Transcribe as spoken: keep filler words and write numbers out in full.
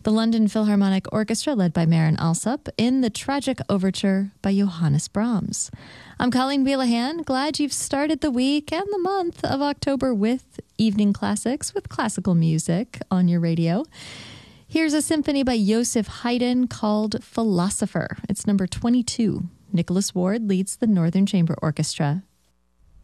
The London Philharmonic Orchestra, led by Marin Alsop, in the Tragic Overture by Johannes Brahms. I'm Colleen Wheelahan. Glad you've started the week and the month of October with Evening Classics, with classical music on your radio. Here's a symphony by Joseph Haydn called Philosopher. It's number twenty-two. Nicholas Ward leads the Northern Chamber Orchestra